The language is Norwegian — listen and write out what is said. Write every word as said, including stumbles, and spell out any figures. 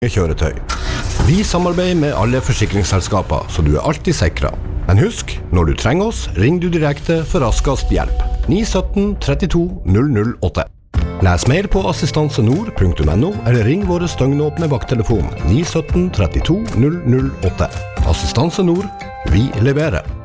kjøretøy. Vi samarbeider med alle forsikringsselskaper, så du er alltid sikret. Men husk, når du trenger oss, ring du direkte for raskest hjelp. ni ett syv tre to null null åtte. Les mer på assistansenord punktum no, eller ring våre støgnåpne vakttelefon ni ett syv tre to null null åtte. Assistansenord, vi leverer.